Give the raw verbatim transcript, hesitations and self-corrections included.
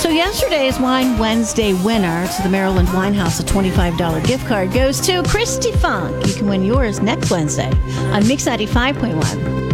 So yesterday's Wine Wednesday winner to the Maryland Winehouse, a twenty-five dollars gift card, goes to Christy Funk. You can win yours next Wednesday on Mix ninety-five point one.